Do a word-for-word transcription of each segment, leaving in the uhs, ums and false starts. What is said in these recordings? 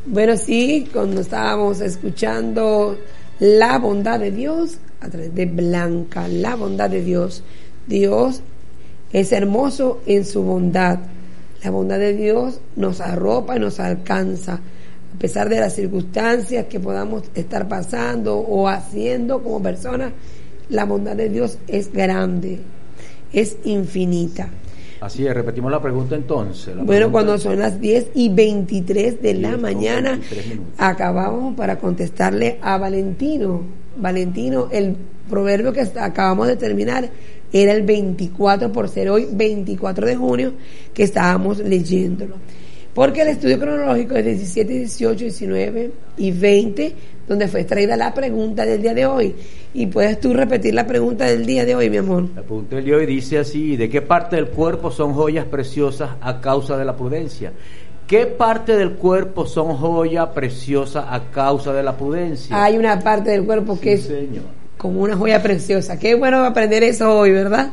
Bueno, sí, cuando estábamos escuchando la bondad de Dios a través de Blanca, la bondad de Dios. Dios es hermoso en su bondad. La bondad de Dios nos arropa y nos alcanza, a pesar de las circunstancias que podamos estar pasando o haciendo como personas. La bondad de Dios es grande, es infinita. Así es, repetimos la pregunta entonces. La bueno, pregunta cuando son las diez y veintitrés de la diez mañana, acabamos para contestarle a Valentino. Valentino, el proverbio que acabamos de terminar era el veinticuatro, por ser hoy veinticuatro de junio que estábamos leyéndolo. Porque el estudio cronológico es diecisiete, dieciocho, diecinueve y veinte, donde fue extraída la pregunta del día de hoy. Y puedes tú repetir la pregunta del día de hoy, mi amor. La pregunta del día de hoy dice así: ¿de qué parte del cuerpo son joyas preciosas a causa de la prudencia? ¿Qué parte del cuerpo son joyas preciosas a causa de la prudencia? Hay una parte del cuerpo sí, que es señor. como una joya preciosa. Qué bueno aprender eso hoy, ¿verdad?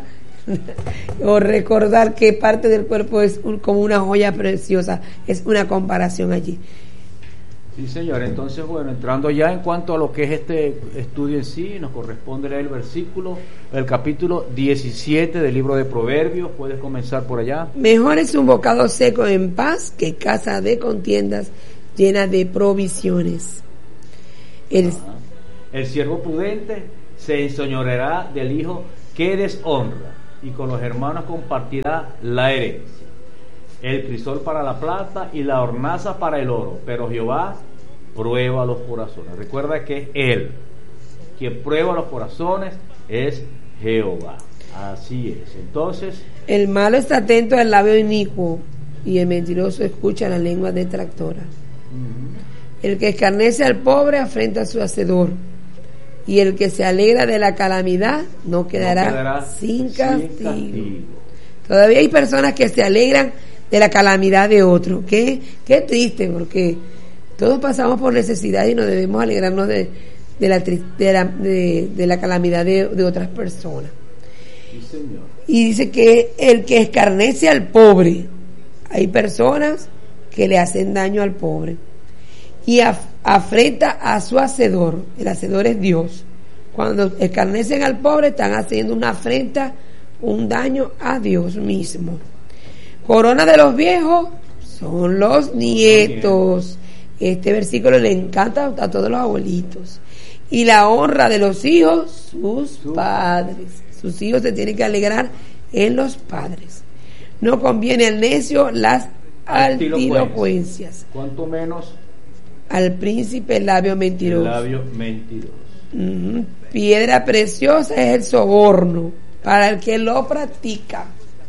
O recordar qué parte del cuerpo es un, como una joya preciosa. Es una comparación allí. Sí, señor. Entonces, bueno, entrando ya en cuanto a lo que es este estudio en sí, nos corresponde leer el versículo, el capítulo diecisiete del libro de Proverbios. Puedes comenzar por allá. Mejor es un bocado seco en paz que casa de contiendas llena de provisiones. El, el siervo prudente se enseñoreará del hijo que deshonra, y con los hermanos compartirá la herencia. El crisol para la plata y la hornaza para el oro, pero Jehová prueba los corazones. Recuerda que Él, quien prueba los corazones, es Jehová. Así es. Entonces, el malo está atento al labio inicuo, y el mentiroso escucha la lengua detractora. Uh-huh. El que escarnece al pobre afrenta a su hacedor, y el que se alegra de la calamidad no quedará, no quedará sin, castigo. sin castigo. Todavía hay personas que se alegran de la calamidad de otro. Qué, qué triste, porque todos pasamos por necesidad y no debemos alegrarnos de, de, la, de, la, de, de la calamidad de, de otras personas. Sí, señor. Y dice que el que escarnece al pobre, hay personas que le hacen daño al pobre y af, afrenta a su hacedor. El hacedor es Dios. Cuando escarnecen al pobre están haciendo una afrenta, un daño a Dios mismo. Corona de los viejos son los nietos. Este versículo le encanta a todos los abuelitos. Y la honra de los hijos, sus padres. Sus hijos se tienen que alegrar en los padres. No conviene al necio las altilocuencias. Cuanto menos al príncipe el labio mentiroso. El labio mentiroso. Uh-huh. Piedra preciosa es el soborno para el que lo practica.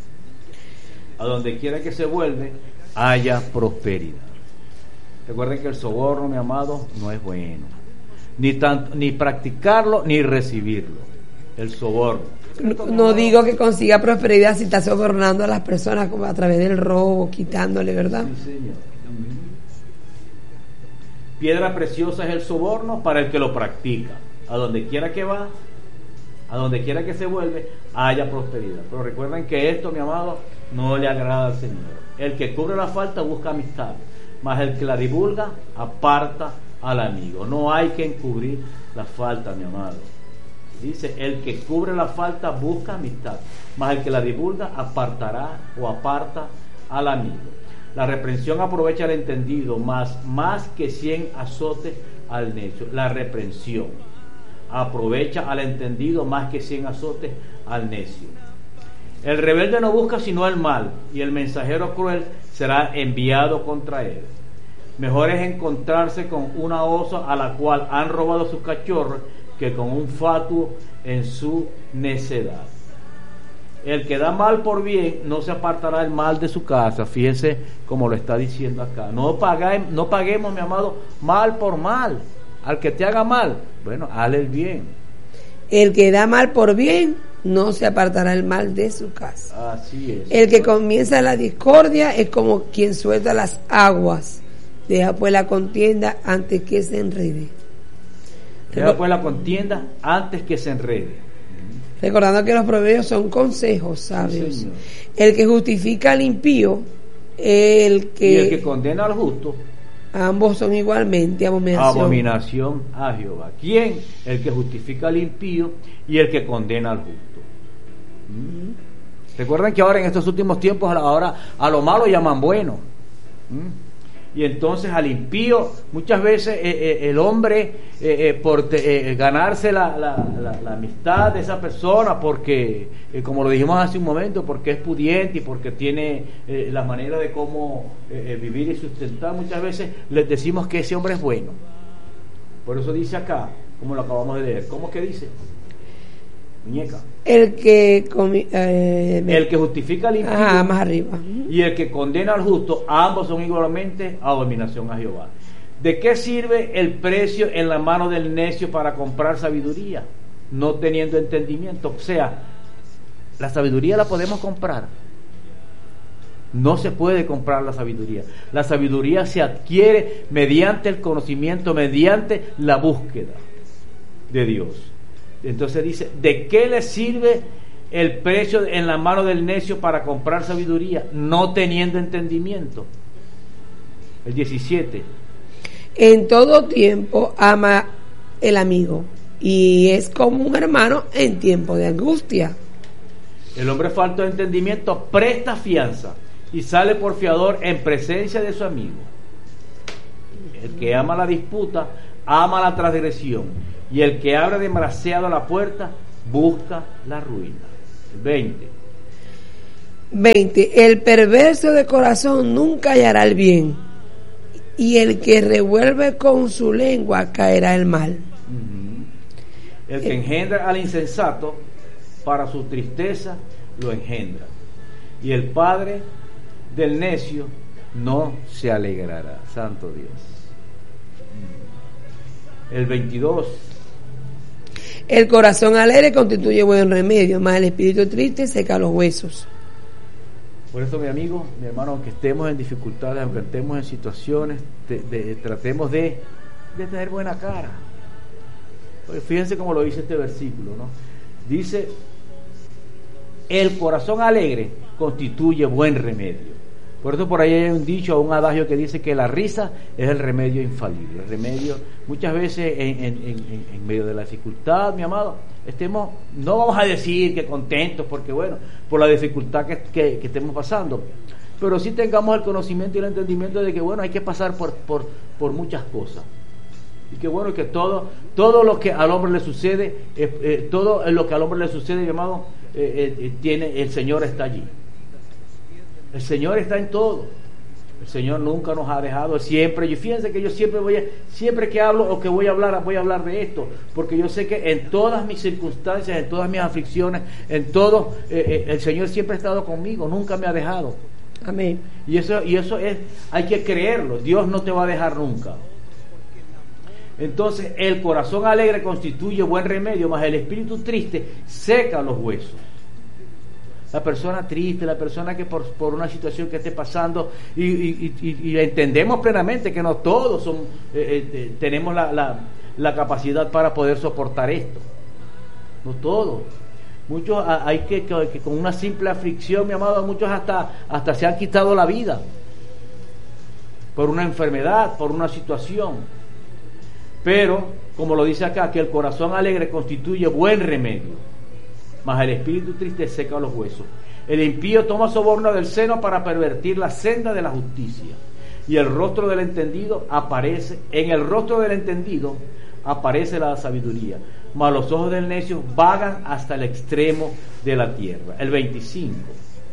A donde quiera que se vuelve, haya prosperidad. Recuerden que el soborno, mi amado, no es bueno. Ni tanto, ni practicarlo, ni recibirlo. El soborno. No, no digo que consiga prosperidad si está sobornando a las personas como a través del robo, quitándole, ¿verdad? Sí, señor. Piedra preciosa es el soborno para el que lo practica. A donde quiera que va, a donde quiera que se vuelve, haya prosperidad. Pero recuerden que esto, mi amado, no le agrada al Señor. El que cubre la falta busca amistad, mas el que la divulga aparta al amigo. No hay que encubrir la falta, mi amado. Dice, el que cubre la falta busca amistad, mas el que la divulga apartará o aparta al amigo. La reprensión aprovecha al entendido, más, más que cien azotes al necio. La reprensión aprovecha al entendido más que cien azotes al necio. El rebelde no busca sino el mal, y el mensajero cruel será enviado contra él. Mejor es encontrarse con una osa a la cual han robado sus cachorros que con un fatuo en su necedad. El que da mal por bien no se apartará el mal de su casa. Fíjense como lo está diciendo acá. No paguemos, no paguemos, mi amado, mal por mal. Al que te haga mal, bueno, hazle el bien. El que da mal por bien no se apartará el mal de su casa. Así es. El que comienza la discordia es como quien suelta las aguas. Deja pues la contienda antes que se enrede. Deja pues la contienda antes que se enrede. Recordando que los proverbios son consejos sabios. Sí, el que justifica al impío, el que... y el que condena al justo, Ambos son igualmente abominación. Abominación a Jehová. ¿Quién? El que justifica al impío y el que condena al justo. ¿Mm? Recuerden que ahora en estos últimos tiempos ahora a lo malo llaman bueno. ¿Mm? Y entonces al impío muchas veces eh, eh, el hombre eh, eh, por te, eh, ganarse la, la, la, la amistad de esa persona porque eh, como lo dijimos hace un momento, porque es pudiente y porque tiene eh, la manera de cómo eh, eh, vivir y sustentar, muchas veces les decimos que ese hombre es bueno. Por eso dice acá, como lo acabamos de leer, ¿cómo que dice? Muñeca. El que comi- eh, me... el que justifica al impío ah, más arriba. y el que condena al justo, ambos son igualmente abominación a Jehová. ¿De qué sirve el precio en la mano del necio para comprar sabiduría, no teniendo entendimiento? O sea, la sabiduría la podemos comprar. No se puede comprar la sabiduría. La sabiduría se adquiere mediante el conocimiento, mediante la búsqueda de Dios. Entonces dice, ¿de qué le sirve el precio en la mano del necio para comprar sabiduría, no teniendo entendimiento? El diecisiete. En todo tiempo ama el amigo y es como un hermano en tiempo de angustia. El hombre falto de entendimiento presta fianza y sale por fiador en presencia de su amigo. El que ama la disputa ama la transgresión, y el que abre demasiado la puerta busca la ruina. veinte. veinte. El perverso de corazón nunca hallará el bien, y el que revuelve con su lengua caerá el mal. Uh-huh. El que engendra al insensato, para su tristeza lo engendra, y el padre del necio no se alegrará. Santo Dios. El veintidós. El corazón alegre constituye buen remedio, mas el espíritu triste seca los huesos. Por eso, mi amigo, mi hermano, aunque estemos en dificultades, aunque estemos en situaciones, de, de, tratemos de, de tener buena cara. Pues fíjense cómo lo dice este versículo, ¿no? Dice, el corazón alegre constituye buen remedio. Por eso por ahí hay un dicho, un adagio que dice que la risa es el remedio infalible. El remedio, muchas veces en, en, en, en medio de la dificultad, mi amado, estemos, no vamos a decir que contentos, porque bueno, por la dificultad que, que, que estemos pasando, pero sí tengamos el conocimiento y el entendimiento de que bueno, hay que pasar por, por, por muchas cosas. Y que bueno, que todo, todo lo que al hombre le sucede, eh, eh, todo lo que al hombre le sucede, mi amado, eh, eh, tiene, el Señor está allí. El Señor está en todo. El Señor nunca nos ha dejado, siempre. Y fíjense que yo siempre voy a, siempre que hablo o que voy a hablar, voy a hablar de esto, porque yo sé que en todas mis circunstancias, en todas mis aflicciones, en todo, eh, eh, el Señor siempre ha estado conmigo, nunca me ha dejado. Amén. Y eso, y eso es, hay que creerlo. Dios no te va a dejar nunca. Entonces, el corazón alegre constituye buen remedio, mas el espíritu triste seca los huesos. La persona triste, la persona que por, por una situación que esté pasando, y, y, y, y entendemos plenamente que no todos son, eh, eh, tenemos la, la, la capacidad para poder soportar esto. No todos. Muchos hay que, que, que con una simple aflicción, mi amado, muchos hasta, hasta se han quitado la vida por una enfermedad, por una situación. Pero, como lo dice acá, que el corazón alegre constituye buen remedio, mas el espíritu triste seca los huesos. El impío toma soborno del seno para pervertir la senda de la justicia, y el rostro del entendido aparece, en el rostro del entendido aparece la sabiduría, mas los ojos del necio vagan hasta el extremo de la tierra. El veinticinco.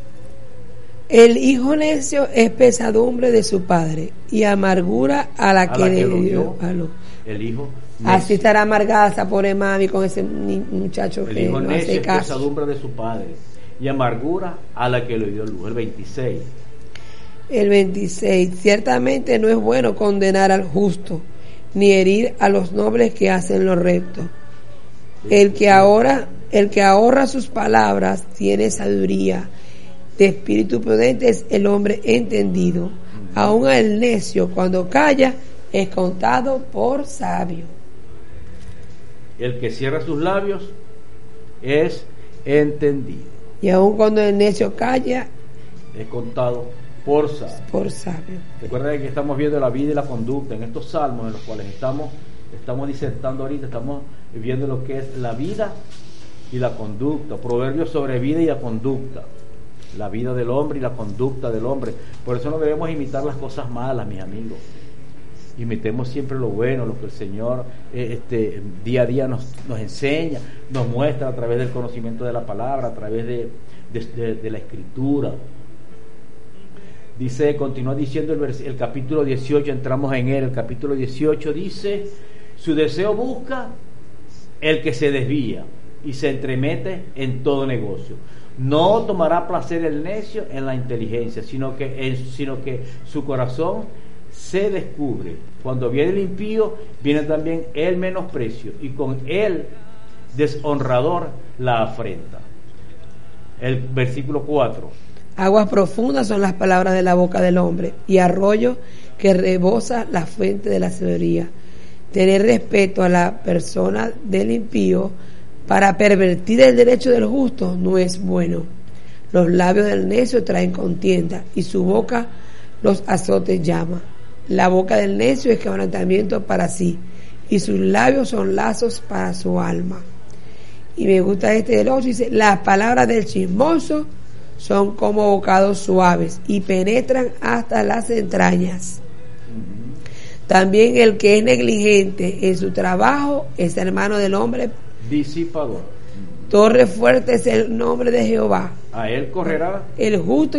El hijo necio es pesadumbre de su padre, y amargura a la a que, la que le lo dio dio a luz. El hijo necio. Así estará amargada esa pobre mami con ese ni- muchacho El que hijo no necio hace es caso. pesadumbre de su padre, y amargura a la que le dio luz. El veintiséis. El veintiséis. Ciertamente no es bueno condenar al justo, ni herir a los nobles que hacen lo recto. El que ahora, el que ahorra sus palabras tiene sabiduría. De espíritu prudente es el hombre entendido. Aún el necio, cuando calla, es contado por sabio. El que cierra sus labios es entendido. Y aun cuando el necio calla, Es contado por sabio. Por sabio. Recuerda que estamos viendo la vida y la conducta en estos salmos en los cuales estamos, estamos disertando ahorita, estamos viendo lo que es la vida y la conducta, proverbios sobre vida y la conducta, la vida del hombre y la conducta del hombre. Por eso no debemos imitar las cosas malas, mis amigos. Imitemos siempre lo bueno, lo que el Señor eh, este, día a día nos, nos enseña, nos muestra a través del conocimiento de la palabra, a través de, de, de, de la escritura. Dice, continúa diciendo el, vers- el capítulo dieciocho, entramos en él, el capítulo dieciocho dice, su deseo busca el que se desvía y se entremete en todo negocio. No tomará placer el necio en la inteligencia, sino que, en, sino que su corazón se descubre. Cuando viene el impío, viene también el menosprecio, y con el deshonrador la afrenta. El versículo cuatro. Aguas profundas son las palabras de la boca del hombre, y arroyo que rebosa la fuente de la sabiduría. Tener respeto a la persona del impío para pervertir el derecho del justo no es bueno. Los labios del necio traen contienda, y su boca los azotes llama. La boca del necio es quebrantamiento para sí, y sus labios son lazos para su alma. Y me gusta este del ocho, dice, las palabras del chismoso son como bocados suaves y penetran hasta las entrañas. Uh-huh. También el que es negligente en su trabajo es hermano del hombre disipador. Torre fuerte es el nombre de Jehová. A él correrá el justo